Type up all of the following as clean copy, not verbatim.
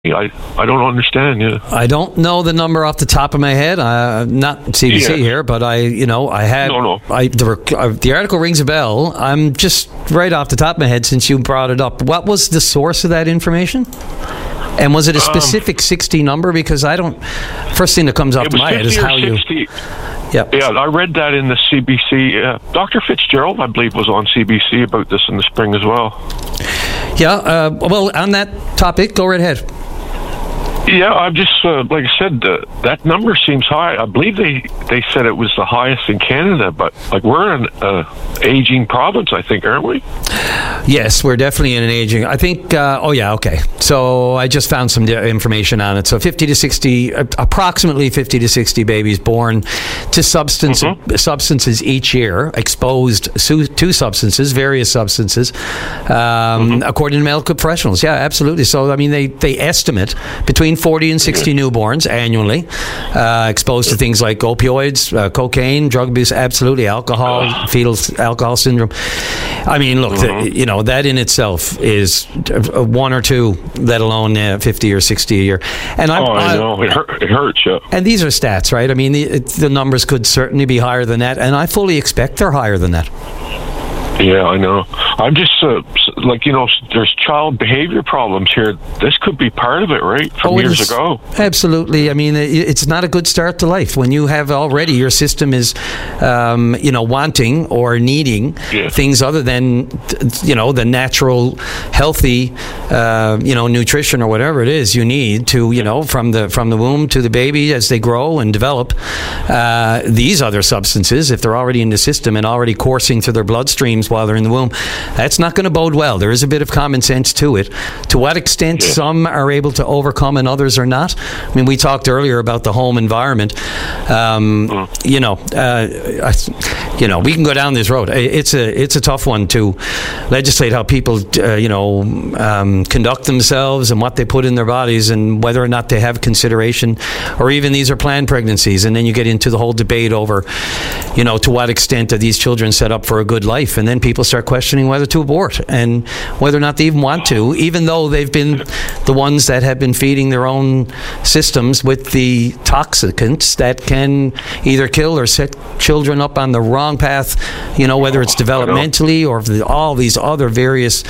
I don't understand. Yeah. I don't know the number off the top of my head. Not CBC here, but I had. No. The article rings a bell. I'm just right off the top of my head since you brought it up. What was the source of that information? And was it a specific 60 number? Because I don't. First thing that comes off to my head is how 60. You. Yep. Yeah, I read that in the CBC. Dr. Fitzgerald, I believe, was on CBC about this in the spring as well. Yeah. Well, on that topic, go right ahead. Yeah, I'm just like I said, that number seems high. I believe they said it was the highest in Canada, but like we're an aging province, I think, aren't we? Yes, we're definitely in an aging. I think. Okay. So I just found some information on it. So approximately 50 to 60 babies born to substances each year, exposed to substances, various substances, according to medical professionals. Yeah, absolutely. So I mean, they estimate between 40 and 60 newborns annually exposed to things like opioids, cocaine, drug abuse, absolutely, alcohol, fetal alcohol syndrome. I mean, look, that in itself is one or two, let alone 50 or 60 a year. And I know. It hurts, yeah. And these are stats, right? I mean, the numbers could certainly be higher than that, and I fully expect they're higher than that. Yeah, I know. I'm just there's child behavior problems here. This could be part of it, right? From years ago. Absolutely. I mean, it's not a good start to life when you have already your system is, wanting or needing things other than, the natural, healthy, nutrition or whatever it is you need to, from the womb to the baby as they grow and develop. These other substances, if they're already in the system and already coursing through their bloodstreams while they're in the womb, that's not going to bode well. There is a bit of common sense to it. To what extent some are able to overcome and others are not. I mean, we talked earlier about the home environment. We can go down this road. It's a tough one to legislate how people, conduct themselves and what they put in their bodies and whether or not they have consideration, or even these are planned pregnancies. And then you get into the whole debate over, to what extent are these children set up for a good life? And then people start questioning whether to abort and whether or not they even want to, even though they've been the ones that have been feeding their own systems with the toxicants that can either kill or set children up on the wrong path, whether it's developmentally or all these other various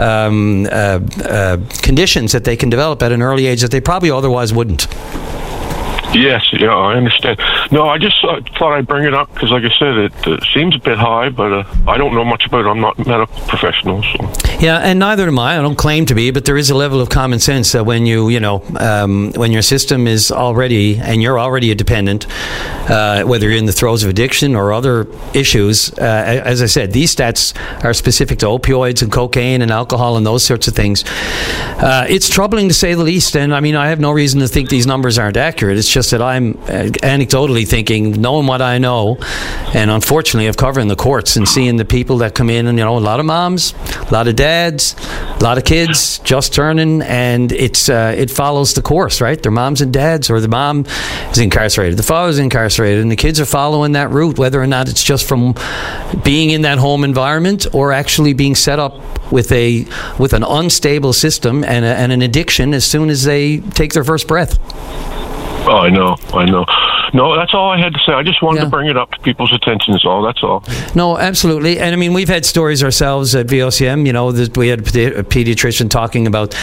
conditions that they can develop at an early age that they probably otherwise wouldn't. Yes, yeah, I understand. No, I just thought I'd bring it up because, like I said, it seems a bit high, but I don't know much about it. I'm not a medical professional. So. Yeah, and neither am I. I don't claim to be, but there is a level of common sense that when when your system is already, and you're already a dependent, whether you're in the throes of addiction or other issues, as I said, these stats are specific to opioids and cocaine and alcohol and those sorts of things. It's troubling to say the least, and I mean, I have no reason to think these numbers aren't accurate. It's just that I'm anecdotally thinking, knowing what I know, and unfortunately I've covered in the courts and seeing the people that come in, and a lot of moms, a lot of dads, a lot of kids just turning, and it follows the course, right? Their moms and dads, or the mom is incarcerated, the father's incarcerated, and the kids are following that route, whether or not it's just from being in that home environment or actually being set up with an unstable system and an addiction as soon as they take their first breath. Oh, I know. No, that's all I had to say. I just wanted to bring it up to people's attention is all. That's all. No, absolutely. And I mean, we've had stories ourselves at VOCM, we had a pediatrician talking about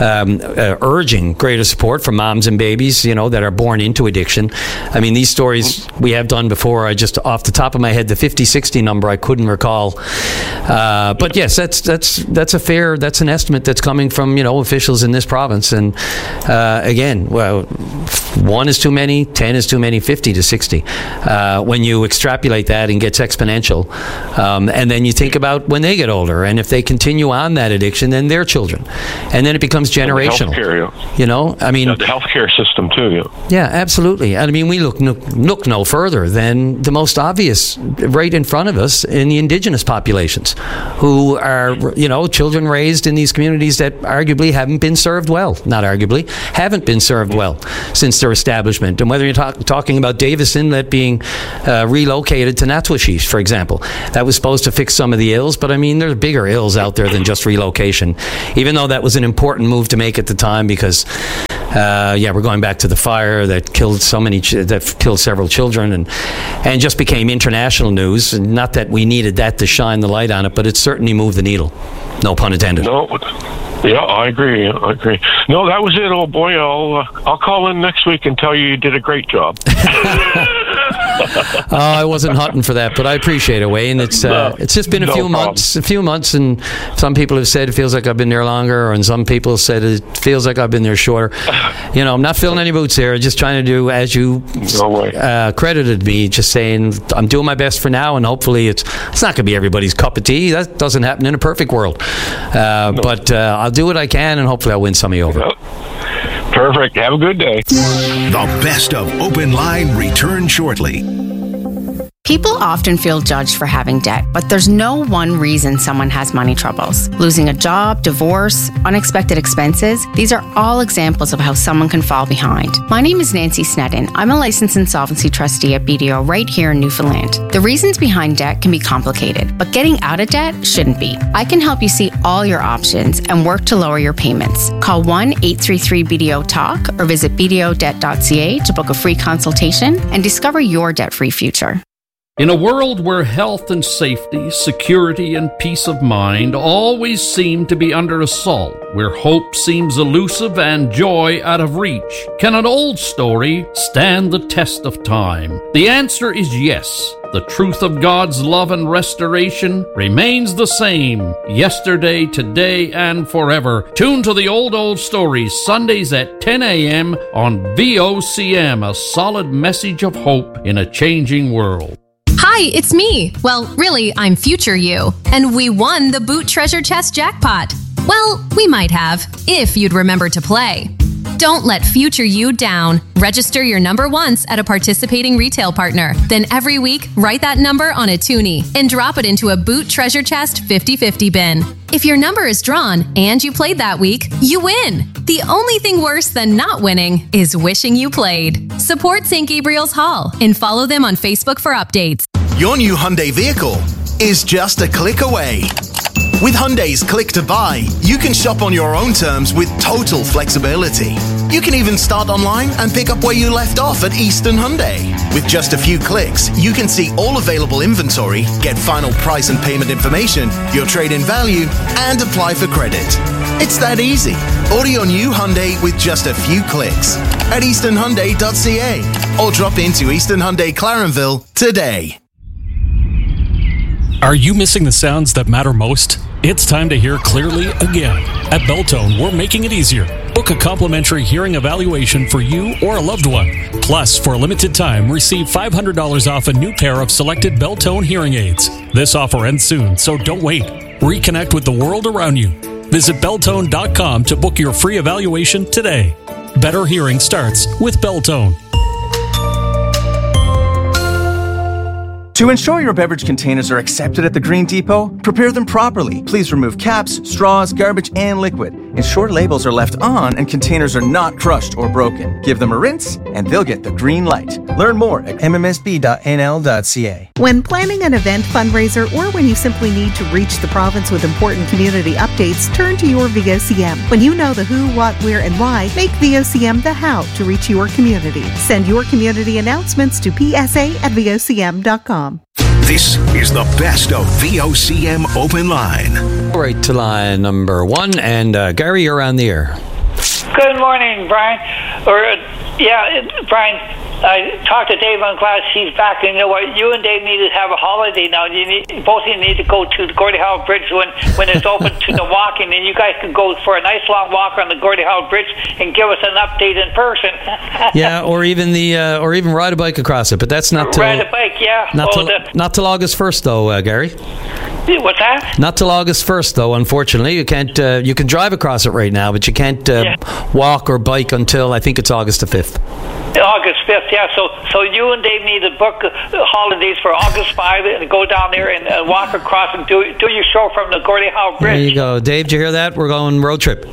urging greater support for moms and babies, that are born into addiction. I mean, these stories we have done before. I just, off the top of my head, the 50-60 number, I couldn't recall. But yes, that's an estimate that's coming from, officials in this province. And again, well, 1 is too many, 10 is too many, 50 to 60. When you extrapolate that and gets exponential, and then you think about when they get older, and if they continue on that addiction, then their children, and then it becomes generational. I mean, the healthcare system too. Yeah, absolutely. And I mean, we look no further than the most obvious, right in front of us, in the indigenous populations, who are children raised in these communities that arguably haven't been served well. Not arguably, haven't been served well since their particular establishment. And whether you're talking about Davis Inlet being relocated to Natwishis, for example, that was supposed to fix some of the ills, but I mean, there's bigger ills out there than just relocation, even though that was an important move to make at the time because we're going back to the fire that killed several children and just became international news. And not that we needed that to shine the light on it, but it certainly moved the needle. No pun intended. No, yeah, I agree. No, that was it, old boy. I'll call in next week and tell you did a great job. I wasn't hunting for that, but I appreciate it, Wayne. It's just been a few months, and some people have said it feels like I've been there longer, and some people said it feels like I've been there shorter. I'm not filling any boots here. Just trying to do as you credited me, just saying I'm doing my best for now, and hopefully it's not going to be everybody's cup of tea. That doesn't happen in a perfect world, but I'll do what I can, and hopefully I'll win some of you over. Perfect. Have a good day. The best of Open Line return shortly. People often feel judged for having debt, but there's no one reason someone has money troubles. Losing a job, divorce, unexpected expenses, these are all examples of how someone can fall behind. My name is Nancy Sneddon. I'm a licensed insolvency trustee at BDO right here in Newfoundland. The reasons behind debt can be complicated, but getting out of debt shouldn't be. I can help you see all your options and work to lower your payments. Call 1-833-BDO-TALK or visit bdodebt.ca to book a free consultation and discover your debt-free future. In a world where health and safety, security and peace of mind always seem to be under assault, where hope seems elusive and joy out of reach, can an old story stand the test of time? The answer is yes. The truth of God's love and restoration remains the same, yesterday, today, and forever. Tune to the Old Stories, Sundays at 10 a.m. on VOCM, a solid message of hope in a changing world. Hi, it's me. Well, really, I'm future you. And we won the Boot Treasure Chest jackpot. Well, we might have, if you'd remember to play. Don't let future you down. Register your number once at a participating retail partner. Then every week, write that number on a toonie and drop it into a Boot Treasure Chest 50/50 bin. If your number is drawn and you played that week, you win. The only thing worse than not winning is wishing you played. Support St. Gabriel's Hall and follow them on Facebook for updates. Your new Hyundai vehicle is just a click away. With Hyundai's Click to Buy, you can shop on your own terms with total flexibility. You can even start online and pick up where you left off at Eastern Hyundai. With just a few clicks, you can see all available inventory, get final price and payment information, your trade-in value, and apply for credit. It's that easy. Order your new Hyundai with just a few clicks at easternhyundai.ca or drop into Eastern Hyundai Clarenville today. Are you missing the sounds that matter most? It's time to hear clearly again. At Belltone, we're making it easier. Book a complimentary hearing evaluation for you or a loved one. Plus, for a limited time, receive $500 off a new pair of selected Belltone hearing aids. This offer ends soon, so don't wait. Reconnect with the world around you. Visit Belltone.com to book your free evaluation today. Better hearing starts with Belltone. To ensure your beverage containers are accepted at the Green Depot, prepare them properly. Please remove caps, straws, garbage, and liquid. Ensure labels are left on and containers are not crushed or broken. Give them a rinse and they'll get the green light. Learn more at mmsb.nl.ca. When planning an event, fundraiser, or when you simply need to reach the province with important community updates, turn to your VOCM. When you know the who, what, where, and why, make VOCM the how to reach your community. Send your community announcements to psa@vocm.com. This is the best of VOCM Open Line. Right to line number one, and Gary, you're on the air. Good morning, Brian. Brian, I talked to Dave. I'm glad he's back. And you know what? You and Dave need to have a holiday now. Both of you need to go to the Gordie Howe Bridge when it's open to the walking, and you guys can go for a nice long walk on the Gordie Howe Bridge and give us an update in person. Yeah, or even ride a bike across it. But that's not till ride a bike. Yeah, not till August 1st, though, Gary. What's that? Not till August 1st, though. Unfortunately, you can't. You can drive across it right now, but you can't walk or bike until I think it's August the 5th. August 5th, yeah. So you and Dave need to book holidays for August 5 and go down there and walk across and do your show from the Gordie Howe Bridge. There you go, Dave. Did you hear that? We're going road trip.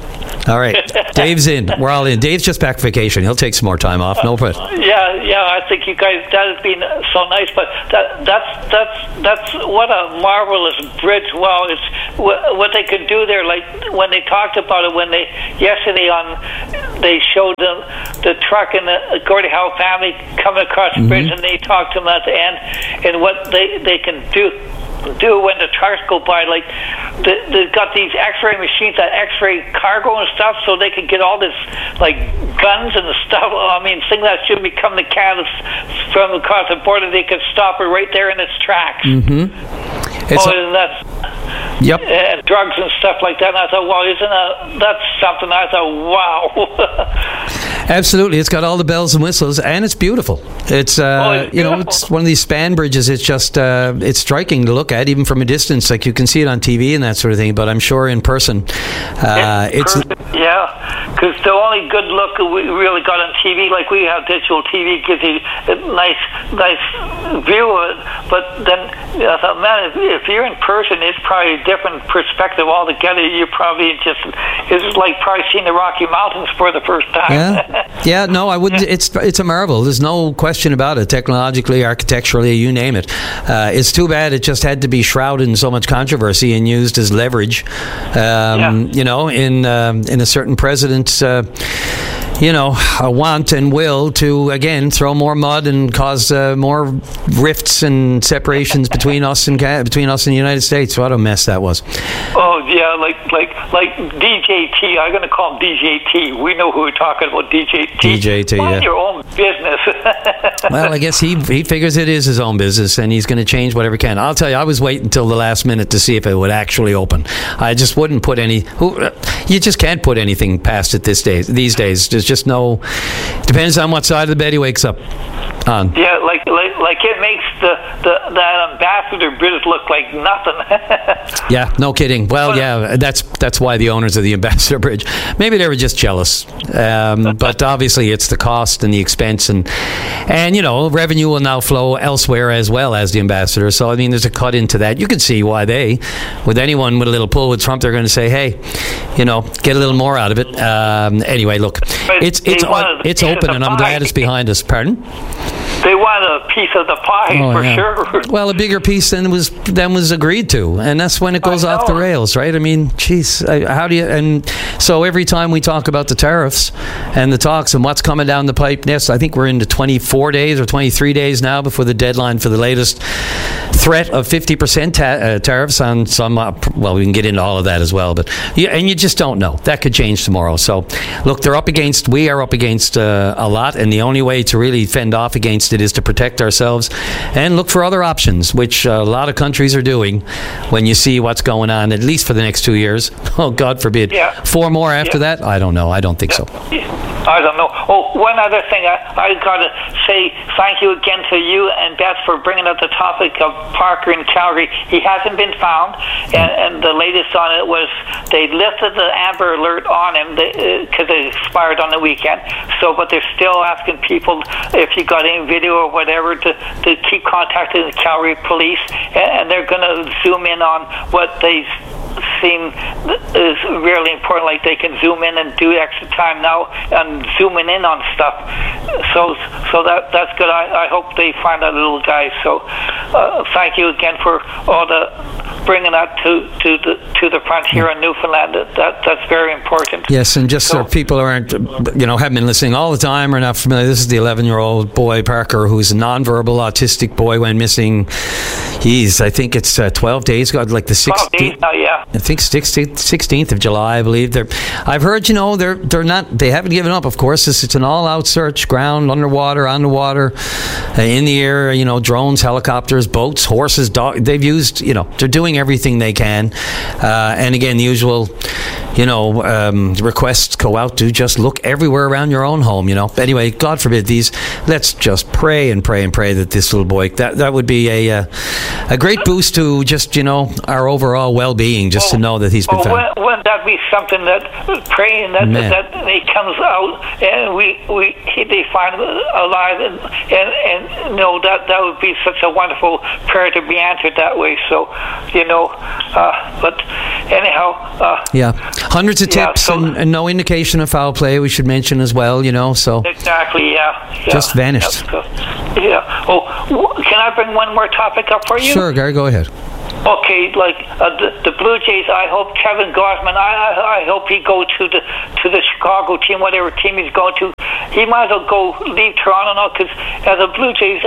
All right. Dave's in. We're all in. Dave's just back from vacation. He'll take some more time off. No problem. Yeah. I think you guys, that has been so nice. But that's what a marvelous bridge. Wow, it's what they could do there. Like when they talked about it, yesterday they showed the truck and the Gordie Howe family coming across the bridge, and they talked to them at the end, and what they can do when the trucks go by. Like they've got these X-ray machines that X-ray cargo and stuff, so they can get all this like guns and stuff. I mean, things that should be coming to Canada from across the border, they could stop it right there in its tracks. And that's and drugs and stuff like that. And I thought, wow, that's something? I thought, wow. Absolutely, it's got all the bells and whistles, and it's beautiful. It's it's one of these span bridges. It's just it's striking to look at, even from a distance. Like you can see it on TV and that sort of thing, but I'm sure in person, it's because the only good look we really got on TV, like we have digital TV, gives you a nice view of it. But then I thought, man, if you're in person, it's probably a different perspective altogether. You probably it's like probably seeing the Rocky Mountains for the first time. Yeah, no, I wouldn't. It's a marvel. There's no question about it. Technologically, architecturally, you name it. It's too bad it just had to be shrouded in so much controversy and used as leverage. In a certain president's a want and will to again throw more mud and cause more rifts and separations between us and the United States. What a mess that was. Oh yeah, like DJT. I'm going to call him DJT. We know who we're talking about. DJT. Mind your own business. Well, I guess he figures it is his own business, and he's going to change whatever he can. I'll tell you, I was waiting until the last minute to see if it would actually open. I just wouldn't put you just can't put anything past it these days. There's just no. Depends on what side of the bed he wakes up on. Yeah, like it makes that Ambassador Bridge look like nothing. Yeah, no kidding. Well, yeah, that's why the owners of the Ambassador Bridge, maybe they were just jealous. But obviously, it's the cost and the expense, and revenue will now flow elsewhere as well as the Ambassador. So I mean, there's a cut into that. You can see why with anyone with a little pull with Trump, they're going to say, hey, get a little more out of it. Anyway, look, it's open, and I'm glad it's behind us. Pardon? They want a piece of the pie sure. Well, a bigger piece than was agreed to, and that's when it goes off the rails, right? I mean, geez, how do you? And so every time we talk about the tariffs and the talks and what's coming down the pipe next, I think we're into 24 days or 23 days now before the deadline for the latest threat of 50% tariffs on some. We can get into all of that as well, but and you just don't know. That could change tomorrow. So, look, we are up against a lot, and the only way to really fend off against it is to protect ourselves and look for other options, which a lot of countries are doing. When you see what's going on, at least for the next 2 years, oh God forbid, 4 more after that, I don't know. I don't think so. I don't know. Oh, one other thing, I got to say thank you again to you and Beth for bringing up the topic of Parker in Calgary. He hasn't been found, and the latest on it was they lifted the Amber Alert on him because it expired on the weekend. But they're still asking people if you got any video or whatever to keep contacting the Calgary police, and they're going to zoom in on what they seem is really important. Like they can zoom in and do extra time now and zooming in on stuff. So that's good. I hope they find that little guy. So thank you again for all the bringing that to the front here in Newfoundland. That's very important. Yes, and just so people aren't haven't been listening all the time or not familiar. This is the 11-year-old boy Parker, who's a nonverbal autistic boy, went missing. I think it's 12 days ago, like the 16th. 12 days now, yeah. I think 16th of July, I believe. I've heard, they're not. They haven't given up. Of course, it's an all-out search: ground, underwater, on the water, in the air. Drones, helicopters, boats, horses, dogs. They've used. They're doing everything they can. And again, the usual. Requests go out to just look everywhere around your own home. Anyway, God forbid these. Let's just pray and pray and pray that this little boy. That would be a great boost to just our overall well-being, just to know that he's been found. Wouldn't that be something that praying that he comes out and they find alive and that would be such a wonderful prayer to be answered that way. So but anyhow. Yeah. Hundreds of tips and no indication of foul play, we should mention as well, so. Exactly, yeah. Just vanished. Yeah. Oh, can I bring one more topic up for you? Sure, Gary, go ahead. Okay, the Blue Jays. I hope Kevin Gausman. I hope he goes to the Chicago team, whatever team he's going to. He might as well go leave Toronto now, because as a Blue Jays,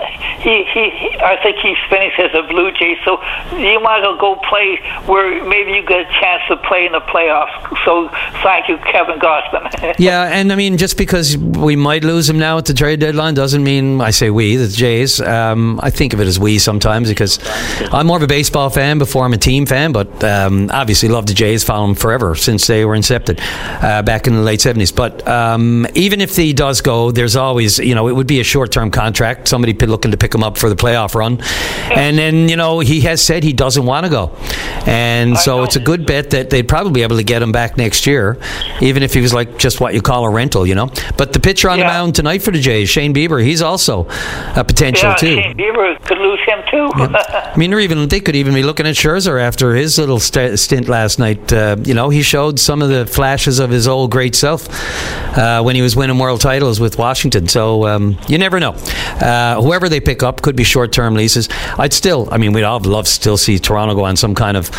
I think he's finished as a Blue Jays. So you might as well go play where maybe you get a chance to play in the playoffs. So thank you, Kevin Gausman. Yeah, and I mean, just because we might lose him now at the trade deadline doesn't mean I say we, the Jays. I think of it as we sometimes, because I'm more of a baseball fan before I'm a team fan, but obviously love the Jays, follow them forever since they were incepted back in the late 70s. But even if he does go, there's always, it would be a short-term contract, somebody looking to pick him up for the playoff run. And then, he has said he doesn't want to go. And so it's a good bet that they'd probably be able to get him back next year, even if he was like just what you call a rental, But the pitcher on the mound tonight for the Jays, Shane Bieber, he's also a potential too. Shane Bieber could lose him too. Yeah. I mean, they could even be looking at Scherzer after his little stint last night. He showed some of the flashes of his old great self when he was winning world titles with Washington. So you never know. Whoever they pick up could be short-term leases. We'd all love to still see Toronto go on some kind of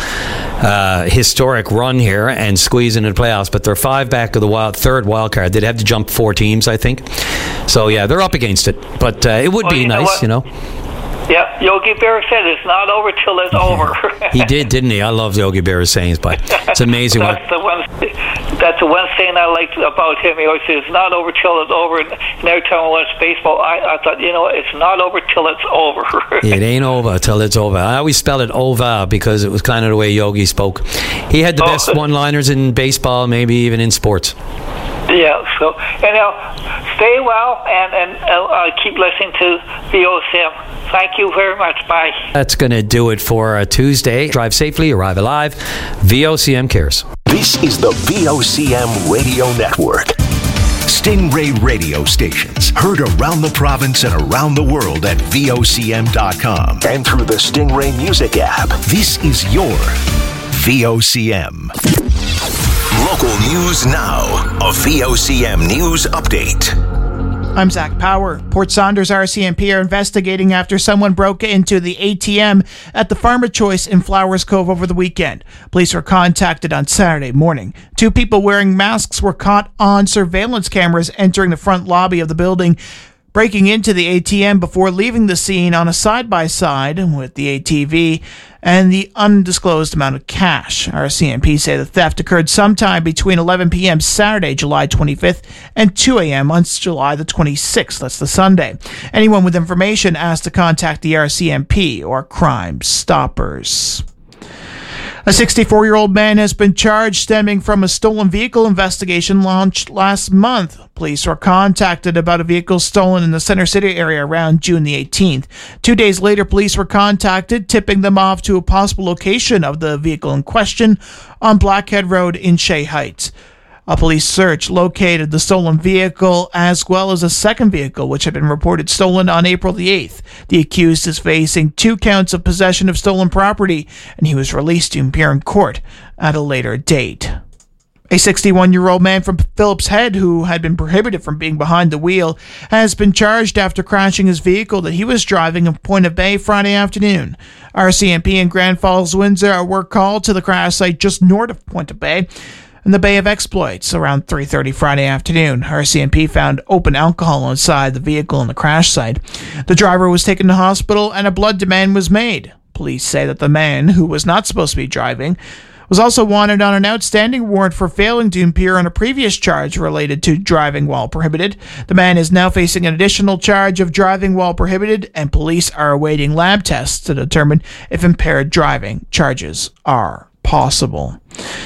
historic run here and squeeze into the playoffs, but they're 5 back of the third wild card. They'd have to jump 4 teams, I think. So yeah, they're up against it, but it would be nice, Yeah, Yogi Berra said it's not over till it's over. He did, didn't he? I love Yogi Berra's sayings, but it's amazing. That's the one thing I liked about him. He always says it's not over till it's over. And every time I watch baseball, I thought, it's not over till it's over. It ain't over till it's over. I always spell it over because it was kind of the way Yogi spoke. He had the best one-liners in baseball, maybe even in sports. Yeah, so stay well and keep listening to VOCM. Thank you very much. Bye. That's going to do it for Tuesday. Drive safely, arrive alive. VOCM cares. This is the VOCM Radio Network. Stingray radio stations heard around the province and around the world at VOCM.com and through the Stingray Music app. This is your VOCM. Local news now. A VOCM news update. I'm Zach Power. Port Saunders RCMP are investigating after someone broke into the ATM at the Farmer Choice in Flowers Cove over the weekend. Police were contacted on Saturday morning. 2 people wearing masks were caught on surveillance cameras entering the front lobby of the building, breaking into the ATM before leaving the scene on a side-by-side with the ATV and the undisclosed amount of cash. RCMP say the theft occurred sometime between 11 p.m. Saturday, July 25th, and 2 a.m. on July the 26th. That's the Sunday. Anyone with information asked to contact the RCMP or Crime Stoppers. A 64-year-old man has been charged stemming from a stolen vehicle investigation launched last month. Police were contacted about a vehicle stolen in the Center City area around June the 18th. 2 days later, police were contacted, tipping them off to a possible location of the vehicle in question on Blackhead Road in Shea Heights. A police search located the stolen vehicle as well as a second vehicle which had been reported stolen on April the 8th. The accused is facing 2 counts of possession of stolen property, and he was released to appear in court at a later date. A 61-year-old man from Phillips Head who had been prohibited from being behind the wheel has been charged after crashing his vehicle that he was driving in Point of Bay Friday afternoon. RCMP in Grand Falls, Windsor were called to the crash site just north of Point of Bay in the Bay of Exploits around 3:30 Friday afternoon. RCMP found open alcohol inside the vehicle in the crash site. The driver was taken to hospital and a blood demand was made. Police say that the man, who was not supposed to be driving, was also wanted on an outstanding warrant for failing to appear on a previous charge related to driving while prohibited. The man is now facing an additional charge of driving while prohibited, and police are awaiting lab tests to determine if impaired driving charges are possible.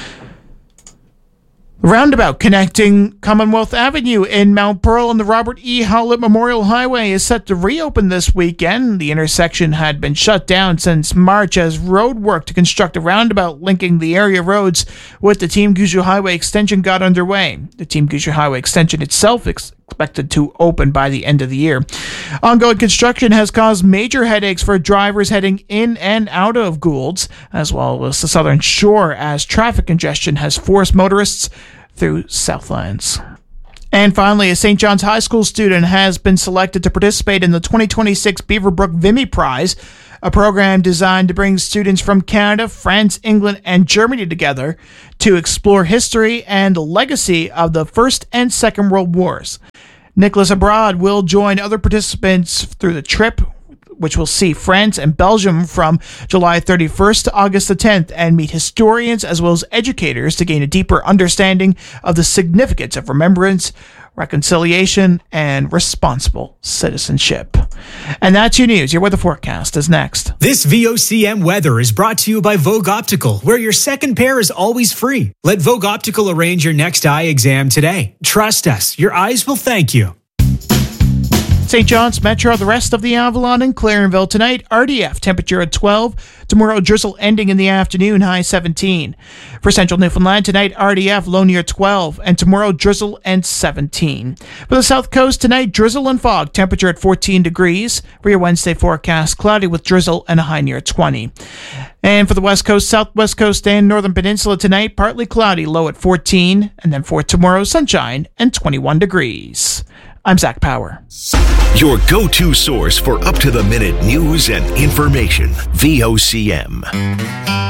Roundabout connecting Commonwealth Avenue in Mount Pearl and the Robert E. Howlett Memorial Highway is set to reopen this weekend. The intersection had been shut down since March as road work to construct a roundabout linking the area roads with the Team Gushue Highway extension got underway. The Team Gushue Highway extension itself expected to open by the end of the year. Ongoing construction has caused major headaches for drivers heading in and out of Goulds, as well as the Southern Shore, as traffic congestion has forced motorists through Southlands. And finally, a St. John's High School student has been selected to participate in the 2026 Beaverbrook Vimy Prize, a program designed to bring students from Canada, France, England, and Germany together to explore history and legacy of the First and Second World Wars. Nicholas Abroad will join other participants through the trip, which will see France and Belgium from July 31st to August the 10th, and meet historians as well as educators to gain a deeper understanding of the significance of remembrance, reconciliation, and responsible citizenship. And that's your news. Your weather forecast is next. This VOCM weather is brought to you by Vogue Optical, where your second pair is always free. Let Vogue Optical arrange your next eye exam today. Trust us, your eyes will thank you. St. John's Metro, the rest of the Avalon and Clarenville tonight. RDF, temperature at 12. Tomorrow, drizzle ending in the afternoon, high 17. For Central Newfoundland tonight, RDF, low near 12. And tomorrow, drizzle and 17. For the South Coast tonight, drizzle and fog, temperature at 14 degrees. For your Wednesday forecast, cloudy with drizzle and a high near 20. And for the West Coast, Southwest Coast, and Northern Peninsula tonight, partly cloudy, low at 14. And then for tomorrow, sunshine and 21 degrees. I'm Zach Power. Your go-to source for up-to-the-minute news and information. VOCM.